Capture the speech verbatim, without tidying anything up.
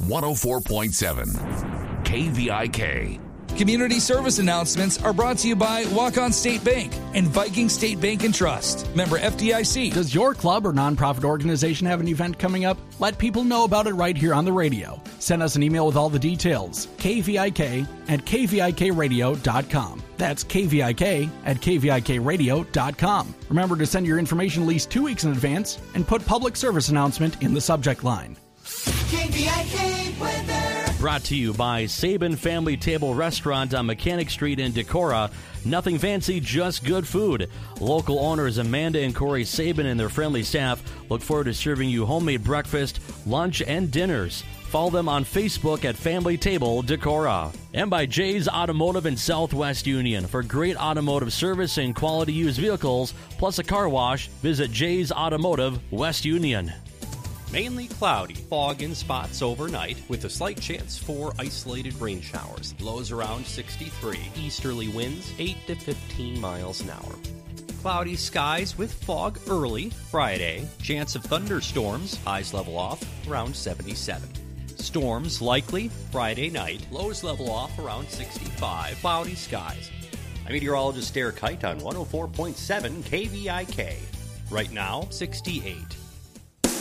one oh four point seven K V I K. Community service announcements are brought to you by Walk-On State Bank and Viking State Bank and Trust. Member F D I C. Does your club or nonprofit organization have an event coming up? Let people know about it right here on the radio. Send us an email with all the details. K V I K at K V I K radio dot com. That's K V I K at K V I K radio dot com. Remember to send your information at least two weeks in advance and put public service announcement in the subject line. K V I K weather. Brought to you by Sabin Family Table Restaurant on Mechanic Street in Decorah. Nothing fancy, just good food. Local owners Amanda and Corey Sabin and their friendly staff look forward to serving you homemade breakfast, lunch, and dinners. Follow them on Facebook at Family Table Decorah. And by Jay's Automotive in Southwest Union. For great automotive service and quality used vehicles, plus a car wash, visit Jay's Automotive, West Union. Mainly cloudy, fog in spots overnight with a slight chance for isolated rain showers. Lows around sixty-three. Easterly winds eight to fifteen miles an hour. Cloudy skies with fog early Friday. Chance of thunderstorms. Highs level off around seventy-seven. Storms likely Friday night. Lows level off around sixty-five. Cloudy skies. I'm meteorologist Derek Kite on one oh four point seven K V I K. Right now, sixty-eight.